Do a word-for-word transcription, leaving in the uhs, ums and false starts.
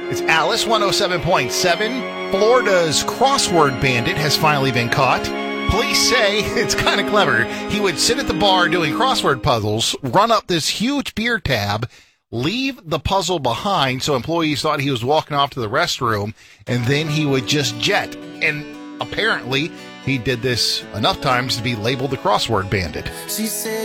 It's Alice, one oh seven point seven. Florida's crossword bandit has finally been caught. Police say it's kind of clever. He would sit at the bar doing crossword puzzles, run up this huge beer tab, leave the puzzle behind so employees thought he was walking off to the restroom, and then he would just jet. And apparently, he did this enough times to be labeled the crossword bandit. She said